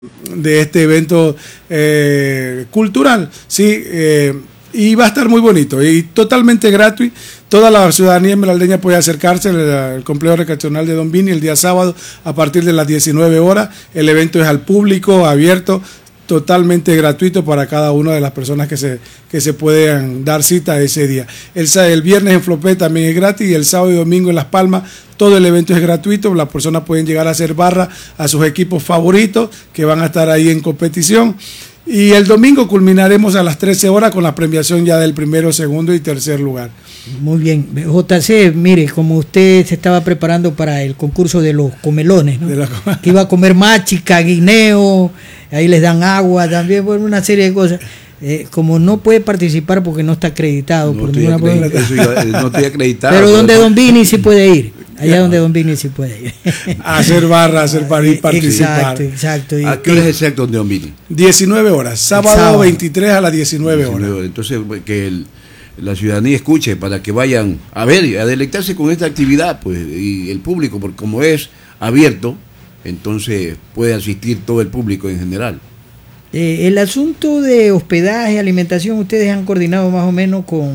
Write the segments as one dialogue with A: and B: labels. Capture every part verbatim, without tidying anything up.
A: de este evento eh, cultural, sí, eh, y va a estar muy bonito y totalmente gratuito. Toda la ciudadanía esmeraldeña puede acercarse al, al complejo recreacional de Don Vini el día sábado a partir de las diecinueve horas. El evento es al público, abierto, totalmente gratuito para cada una de las personas que se, que se puedan dar cita ese día. El, el viernes en Flopé también es gratis y el sábado y domingo en Las Palmas todo el evento es gratuito. Las personas pueden llegar a hacer barra a sus equipos favoritos que van a estar ahí en competición. Y el domingo culminaremos a las trece horas con la premiación ya del primero, segundo y tercer lugar.
B: Muy bien. J C, mire, como usted se estaba preparando para el concurso de los comelones, ¿no? De la... que iba a comer machica, guineo, ahí les dan agua, también bueno, una serie de cosas. Eh, como no puede participar porque no está acreditado.
C: No,
B: por
C: estoy, acreditado, eso yo, no estoy acreditado.
B: Pero donde Don Vini sí puede ir. Allá donde Don Vini sí puede ir.
A: Hacer barra, hacer para ir participar.
B: Exacto, exacto.
C: ¿A qué hora es exacto donde Don Vini?
A: diecinueve horas, sábado, sábado veintitrés a las diecinueve horas.
C: Entonces, que el, la ciudadanía escuche para que vayan a ver, a deleitarse con esta actividad, pues, y el público, porque como es abierto, entonces puede asistir todo el público en general.
B: Eh, el asunto de hospedaje, alimentación, ustedes han coordinado más o menos con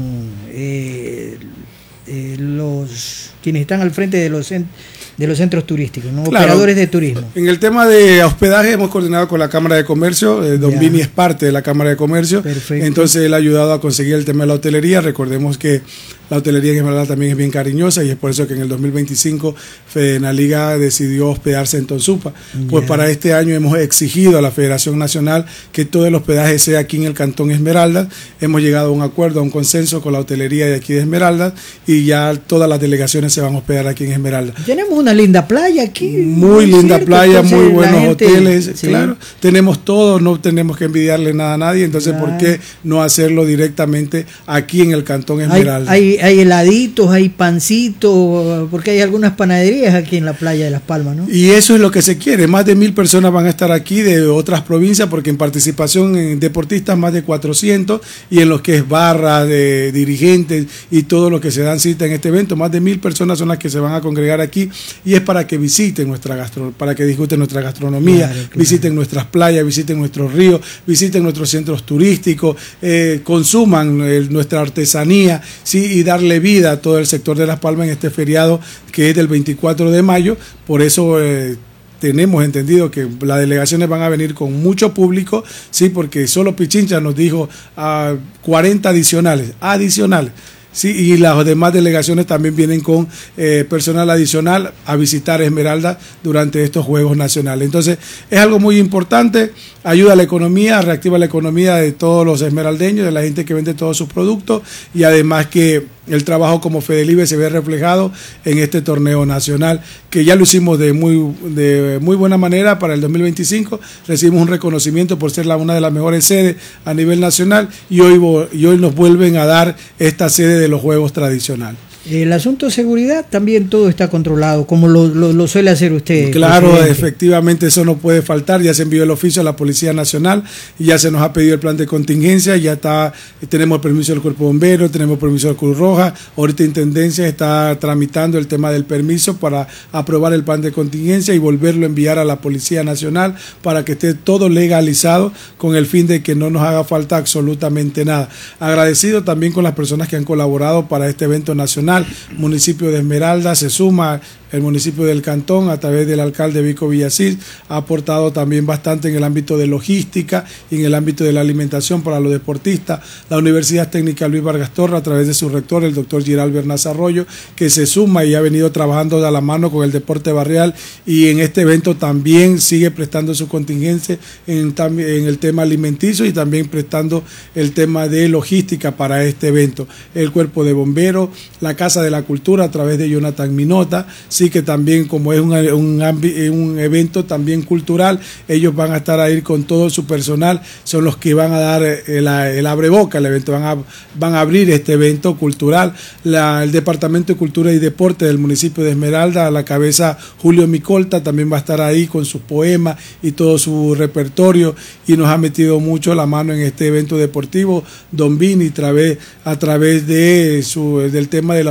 B: eh, eh, los quienes están al frente de los de los centros turísticos, ¿no? Claro, operadores de turismo.
A: En el tema de hospedaje hemos coordinado con la Cámara de Comercio. eh, Don ya. Vini es parte de la Cámara de Comercio. Perfecto. Entonces él ha ayudado a conseguir el tema de la hotelería. Recordemos que la hotelería en Esmeralda también es bien cariñosa y es por eso que en el dos mil veinticinco Fedenaliga decidió hospedarse en Tonsupa. Ya. Pues para este año hemos exigido a la Federación Nacional que todo el hospedaje sea aquí en el Cantón Esmeralda. Hemos llegado a un acuerdo, a un consenso con la hotelería de aquí de Esmeralda y ya todas las delegaciones se van a hospedar aquí en Esmeralda.
B: Tenemos una linda playa aquí.
A: Muy linda cierto, playa, muy buenos gente, hoteles, sí. Claro. Tenemos todo, no tenemos que envidiarle nada a nadie, entonces claro. ¿Por qué no hacerlo directamente aquí en el Cantón Esmeralda?
B: Hay, hay, hay heladitos, hay pancitos, porque hay algunas panaderías aquí en la playa de Las Palmas, ¿no?
A: Y eso es lo que se quiere, más de mil personas van a estar aquí de otras provincias, porque en participación en deportistas más de cuatrocientos, y en los que es barra, de dirigentes y todo lo que se dan cita en este evento, más de mil personas son las que se van a congregar aquí, y es para que visiten nuestra gastro, para que disfruten nuestra gastronomía, claro, claro. Visiten nuestras playas, visiten nuestros ríos, visiten nuestros centros turísticos, eh, consuman eh, nuestra artesanía, sí, y darle vida a todo el sector de Las Palmas en este feriado que es del veinticuatro de mayo. Por eso eh, tenemos entendido que las delegaciones van a venir con mucho público, sí, porque solo Pichincha nos dijo a uh, cuarenta adicionales, adicionales. Sí, y las demás delegaciones también vienen con eh, personal adicional a visitar Esmeralda durante estos Juegos Nacionales. Entonces, es algo muy importante, ayuda a la economía, reactiva la economía de todos los esmeraldeños, de la gente que vende todos sus productos, y además que el trabajo como Fedelibre se ve reflejado en este torneo nacional, que ya lo hicimos de muy, de muy buena manera para el dos mil veinticinco. Recibimos un reconocimiento por ser la, una de las mejores sedes a nivel nacional, y hoy, y hoy nos vuelven a dar esta sede de los Juegos tradicionales.
B: El asunto de seguridad también todo está controlado, como lo, lo, lo suele hacer usted.
A: Claro, presidente. Efectivamente eso no puede faltar. Ya se envió el oficio a la Policía Nacional y ya se nos ha pedido el plan de contingencia. Ya está, tenemos el permiso del Cuerpo Bombero, tenemos el permiso de Cruz Roja. Ahorita Intendencia está tramitando el tema del permiso para aprobar el plan de contingencia y volverlo a enviar a la Policía Nacional para que esté todo legalizado con el fin de que no nos haga falta absolutamente nada. Agradecido también con las personas que han colaborado para este evento nacional. Municipio de Esmeralda se suma, el municipio del Cantón a través del alcalde Vico Villasís ha aportado también bastante en el ámbito de logística y en el ámbito de la alimentación para los deportistas. La Universidad Técnica Luis Vargas Torres a través de su rector, el doctor Giral Bernaz Arroyo, que se suma y ha venido trabajando de la mano con el deporte barrial, y en este evento también sigue prestando su contingencia en, en el tema alimenticio y también prestando el tema de logística para este evento. El Cuerpo de Bomberos, la Casa de la Cultura a través de Jonathan Minota, sí, que también como es un, un, un evento también cultural, ellos van a estar ahí con todo su personal, son los que van a dar el, el abreboca, el evento, van a, van a abrir este evento cultural. La, el Departamento de Cultura y Deporte del municipio de Esmeralda, a la cabeza Julio Micolta, también va a estar ahí con sus poemas y todo su repertorio, y nos ha metido mucho la mano en este evento deportivo. Don Vini, a través, a través de su, del tema de la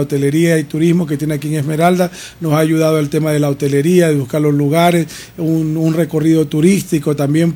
A: hotelería y turismo que tiene aquí en Esmeralda, nos ha ayudado el tema de la hotelería, de buscar los lugares, un, un recorrido turístico también